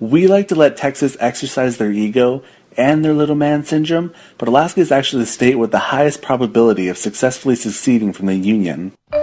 We like to let Texas exercise their ego and their little man syndrome, but Alaska is actually the state with the highest probability of successfully seceding from the Union.